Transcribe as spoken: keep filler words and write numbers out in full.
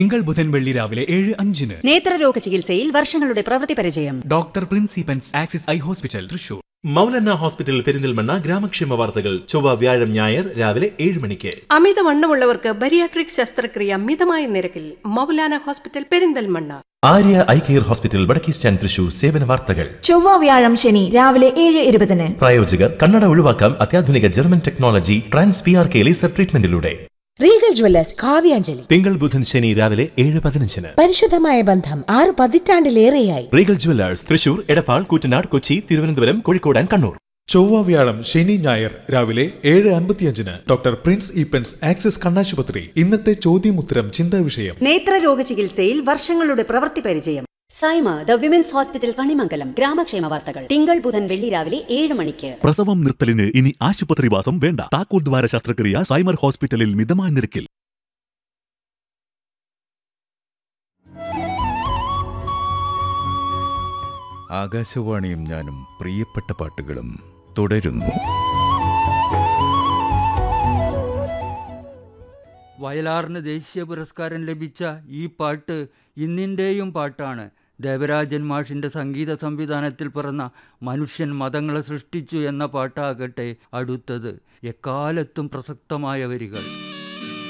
തിങ്കൾ ബുധൻ വെള്ളി രാവിലെ ഏഴ് അഞ്ചിന് നേത്രരോഗ ചികിത്സയിൽ വർഷങ്ങളുടെ പ്രവൃത്തി പരിചയം. Doctor പ്രിൻസിപ്പൻസ് axis eye hospital, Thrissur. Moulana hospital Perinthalmanna ഗ്രാമക്ഷേമ വാർത്തകൾ ചൊവ്വ വ്യാഴം ഞായർ രാവിലെ ഏഴ് മണിക്ക്. അമിതവണ്ണമുള്ളവർക്ക് ബരിയാട്രിക് ശസ്ത്രക്രിയ മിതമായ നിരക്കിൽ Maulana hospital Perinthalmanna. Arya eye care hospital വടക്കേ സ്റ്റാൻഡ്, തൃശൂർ. സേവന വാർത്തകൾ ചൊവ്വ വ്യാഴം ശനി രാവിലെ ഏഴ് ഇരുപതിന്. പ്രായോജകർ കണ്ണട ഒഴിവാക്കാം അത്യാധുനിക German technology trans P R K laser ട്രീറ്റ്മെന്റിലൂടെ. Regal Jewellers Kavyanjali തിങ്കൾ ബുധൻ ശനി രാവിലെ ഏഴ് പതിനഞ്ചിന്. പരിശുദ്ധമായ ബന്ധം ആറ് പതിറ്റാണ്ടിലേറെയായി. Regal Jewellers Thrissur, Edappal, Koottanad, Kochi, Thiruvananthapuram, Kozhikode and Kannur. ചൊവ്വ വ്യാഴം ശനി ഞായർ രാവിലെ ഏഴ് അൻപത്തിയഞ്ചിന് ഡോക്ടർ പ്രിൻസ് ഈപ്പൻസ് ആക്സിസ് കണ്ണാശുപത്രി. ഇന്നത്തെ ചോദ്യമുത്തരം ചിന്താ വിഷയം. നേത്രരോഗ ചികിത്സയിൽ വർഷങ്ങളുടെ പ്രവൃത്തി പരിചയം. Saima the women's hospital Kanimangalam ഗ്രാമക്ഷേമ വാർത്തകൾ തിങ്കൾ ബുധൻ വെള്ളി രാവിലെ ഏഴ് മണിക്ക്. പ്രസവം നിർത്തലിന് ഇനി ആശുപത്രിവാസം വേണ്ട. താക്കോൽ ദ്വാര ശസ്ത്രക്രിയ സൈമർ ഹോസ്പിറ്റലിൽ മിതമായ നിരക്കിൽ. ആകാശവാണിയും ഞാനും പ്രിയപ്പെട്ട പാട്ടുകളും തുടരുന്നു. വയലാറിന് ദേശീയ പുരസ്കാരം ലഭിച്ച ഈ പാട്ട് ഇന്നിൻ്റെയും പാട്ടാണ്. ദേവരാജൻ മാഷിൻ്റെ സംഗീത സംവിധാനത്തിൽ പിറന്ന മനുഷ്യൻ മതങ്ങളെ സൃഷ്ടിച്ചു എന്ന പാട്ടാകട്ടെ അടുത്തത്. എക്കാലത്തും പ്രസക്തമായ വരികൾ.